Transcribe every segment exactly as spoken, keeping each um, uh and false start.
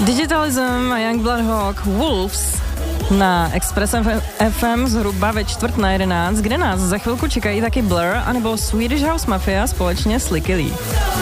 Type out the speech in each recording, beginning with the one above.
Digitalism a Youngblood Hawk Wolves na Express F M zhruba ve čtvrt na jedenáct, kde nás za chvilku čekají taky Blur anebo Swedish House Mafia společně s Licky Lee.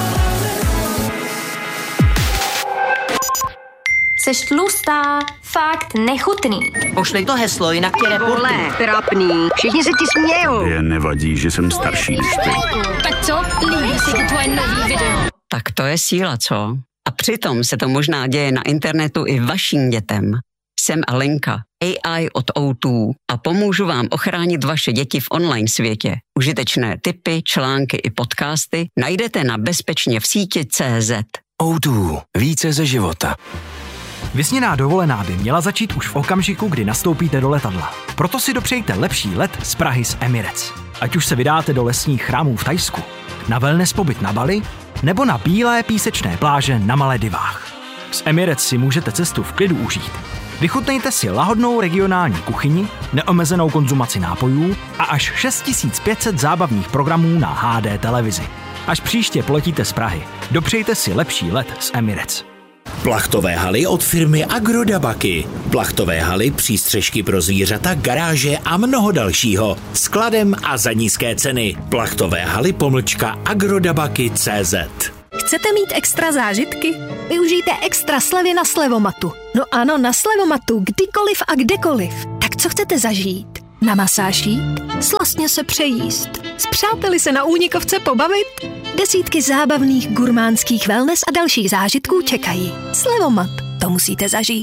Seš tlustá, fakt nechutný. Pošlej to heslo, jinak tě reportuji. Trapný, všichni se ti smějou. Je nevadí, že jsem starší než ty. Tak co? Líbí se ti tvoje nový video? Tak to je síla, co? A přitom se to možná děje na internetu i vašim dětem. Jsem Alenka, A I od O dva a pomůžu vám ochránit vaše děti v online světě. Užitečné tipy, články i podcasty najdete na bezpečně v síti tečka cé zet. O dva. Více ze života. Vysněná dovolená by měla začít už v okamžiku, kdy nastoupíte do letadla. Proto si dopřejte lepší let z Prahy s Emirates. Ať už se vydáte do lesních chrámů v Thajsku, na wellness pobyt na Bali, nebo na bílé písečné pláže na Maledivách. S Emirates si můžete cestu v klidu užít. Vychutnejte si lahodnou regionální kuchyni, neomezenou konzumaci nápojů a až šest tisíc pět set zábavních programů na H D televizi. Až příště poletíte z Prahy, dopřejte si lepší let s Emirates. Plachtové haly od firmy Agrodabaky. Plachtové haly, přístřežky pro zvířata, garáže a mnoho dalšího. Skladem a za nízké ceny. Plachtové haly pomlčka agrodabaky tečka cé zet. Chcete mít extra zážitky? Využijte extra slevy na Slevomatu. No ano, na Slevomatu, kdykoliv a kdekoliv. Tak co chcete zažít? Na masáž jít? Slastně se přejíst? S přáteli se na únikovce pobavit? Desítky zábavných gurmánských wellness a dalších zážitků čekají. Slevomat, to musíte zažít.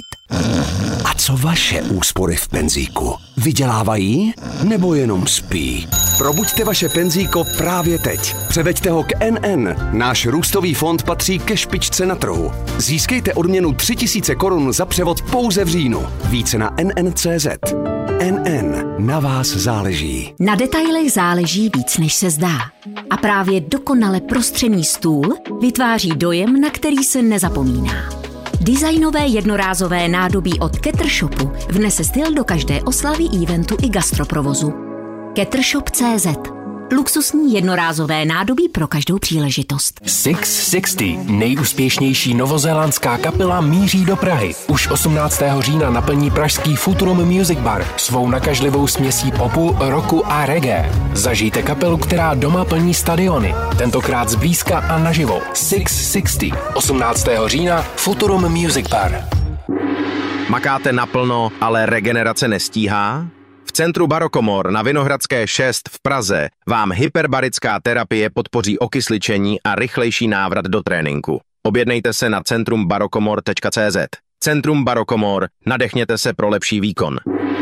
A co vaše úspory v penzíku? Vydělávají nebo jenom spí? Probuďte vaše penzíko právě teď. Převeďte ho k N N. Náš růstový fond patří ke špičce na trhu. Získejte odměnu tři tisíce korun za převod pouze v říjnu. Více na N N tečka cé zet. N N. Na vás záleží. Na detailech záleží víc, než se zdá. A právě dokonale prostřený stůl vytváří dojem, na který se nezapomíná. Designové jednorázové nádobí od Ketter Shopu vnese styl do každé oslavy, eventu i gastroprovozu. Kettershop tečka cé zet. Luxusní jednorázové nádobí pro každou příležitost. šest set šedesát, nejúspěšnější novozélandská kapela, míří do Prahy. Už osmnáctého října naplní pražský Futurum Music Bar svou nakažlivou směsí popu, rocku a reggae. Zažijte kapelu, která doma plní stadiony. Tentokrát zblízka a naživo. šest set šedesát, osmnáctého října Futurum Music Bar. Makáte naplno, ale regenerace nestíhá? V centru Barokomor na Vinohradské šest v Praze vám hyperbarická terapie podpoří okysličení a rychlejší návrat do tréninku. Objednejte se na centrum barokomor tečka cé zet. Centrum Barokomor, nadechněte se pro lepší výkon.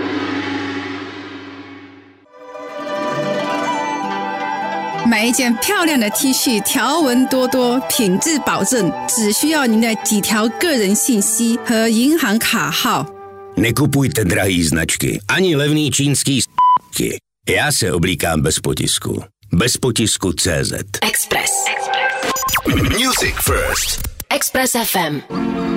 买一件漂亮的 T 恤，条纹多多，品质保证，只需要您的几条个人信息和银行卡号。 Nekupujte drahý značky, ani levný čínský s***ky. Já se oblíkám bez potisku. Bez potisku tečka cé zet. Express. Music first. Express F M.